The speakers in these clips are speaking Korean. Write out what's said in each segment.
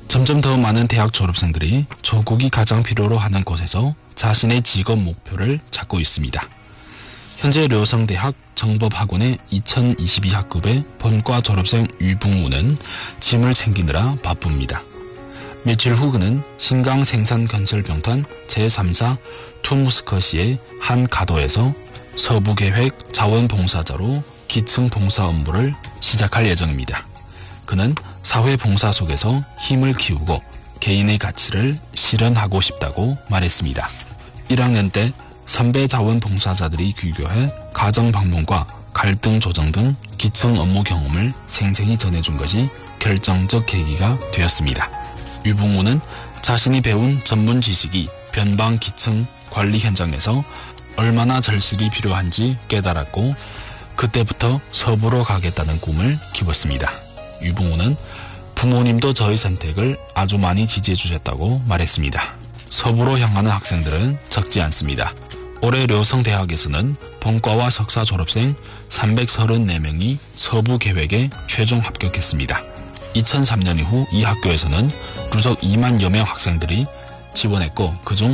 점점 더 많은 대학 졸업생들이 조국이 가장 필요로 하는 곳에서 자신의 직업 목표를 찾고 있습니다. 현재 려성대학 정법학원의 2022학급의 본과 졸업생 유붕우는 짐을 챙기느라 바쁩니다. 며칠 후 그는 신강생산건설병탄 제3사 투무스커시의 한 가도에서 서부계획 자원봉사자로 기층 봉사 업무를 시작할 예정입니다. 그는 사회봉사 속에서 힘을 키우고 개인의 가치를 실현하고 싶다고 말했습니다. 1학년 때 선배 자원봉사자들이 귀교해 가정방문과 갈등 조정 등 기층 업무 경험을 생생히 전해준 것이 결정적 계기가 되었습니다. 유붕우는 자신이 배운 전문 지식이 변방 기층 관리 현장에서 얼마나 절실히 필요한지 깨달았고 그때부터 서부로 가겠다는 꿈을 키웠습니다. 유붕우는 부모님도 저의 선택을 아주 많이 지지해 주셨다고 말했습니다. 서부로 향하는 학생들은 적지 않습니다. 올해 려성대학에서는 본과와 석사 졸업생 334명이 서부 계획에 최종 합격했습니다. 2003년 이후 이 학교에서는 누적 2만여 명 학생들이 지원했고 그중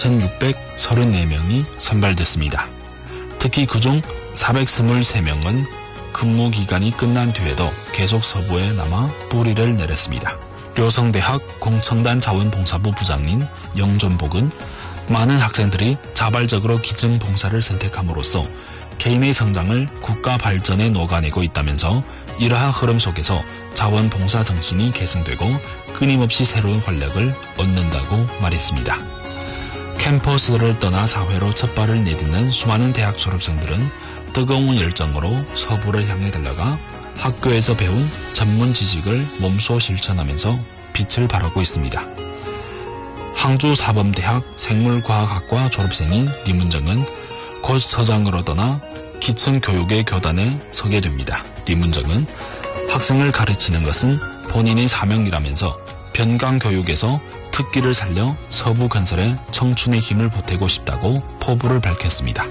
2,634명이 선발됐습니다. 특히 그중 423명은 근무 기간이 끝난 뒤에도 계속 서부에 남아 뿌리를 내렸습니다. 려성대학 공청단 자원봉사부 부장인 영존복은 많은 학생들이 자발적으로 기층 봉사를 선택함으로써 개인의 성장을 국가 발전에 녹아내고 있다면서 이러한 흐름 속에서 자원봉사 정신이 계승되고 끊임없이 새로운 활력을 얻는다고 말했습니다. 캠퍼스를 떠나 사회로 첫 발을 내딛는 수많은 대학 졸업생들은 뜨거운 열정으로 서부를 향해 달려가 학교에서 배운 전문 지식을 몸소 실천하면서 빛을 발하고 있습니다. 항주사범대학 생물과학학과 졸업생인 리문정은 곧 서장으로 떠나 기층교육의 교단에 서게 됩니다. 리문정은 학생을 가르치는 것은 본인의 사명이라면서 변강교육에서 특기를 살려 서부건설에 청춘의 힘을 보태고 싶다고 포부를 밝혔습니다.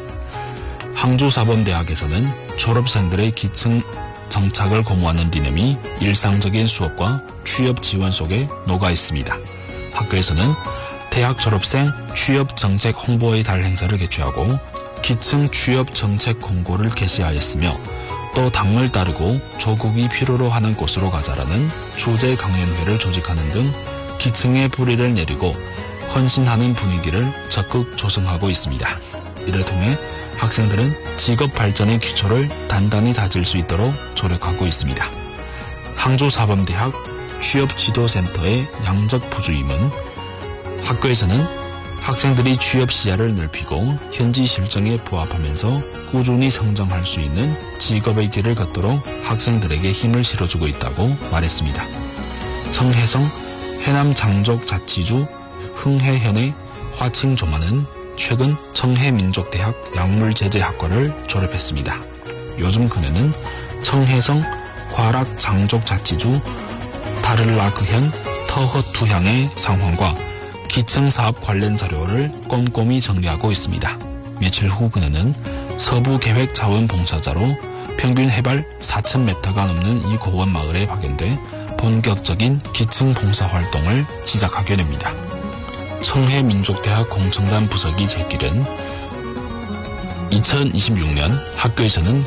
항주사범대학에서는 졸업생들의 기층 정착을 고무하는 리념이 일상적인 수업과 취업 지원 속에 녹아 있습니다. 학교에서는 대학 졸업생 취업정책 홍보의 달 행사를 개최하고 기층 취업정책 공고를 게시하였으며 또 당을 따르고 조국이 필요로 하는 곳으로 가자라는 주제 강연회를 조직하는 등 기층의 뿌리를 내리고 헌신하는 분위기를 적극 조성하고 있습니다. 이를 통해 학생들은 직업 발전의 기초를 단단히 다질 수 있도록 조력하고 있습니다. 항주사범대학 취업지도센터의 양적 부주임은 학교에서는 학생들이 취업 시야를 넓히고 현지 실정에 부합하면서 꾸준히 성장할 수 있는 직업의 길을 걷도록 학생들에게 힘을 실어주고 있다고 말했습니다. 정혜성 해남장족자치주 흥해현의 화칭조마는 최근 청해민족대학 약물제재학과를 졸업했습니다. 요즘 그녀는 청해성 과락장족자치주 다를라크현 터허투향의 상황과 기층사업 관련 자료를 꼼꼼히 정리하고 있습니다. 며칠 후 그녀는 서부계획 자원봉사자로 평균 해발 4,000m가 넘는 이 고원 마을에 파견돼 본격적인 기층 봉사활동을 시작하게 됩니다. 청해민족대학 공청단 부서기 제길은 2026년 학교에서는